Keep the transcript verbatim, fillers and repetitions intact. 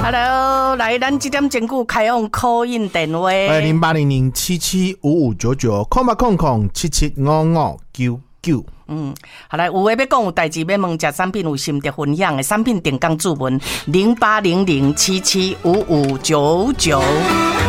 Hello， 来，咱这点钟久开放 call in 电话， 零八零零七七五五九九，空八空空七七五五九九。 嗯，好来，有话要讲，有代志要问，食产品有心得分享的产品定岗注文零八零零七七五五九九。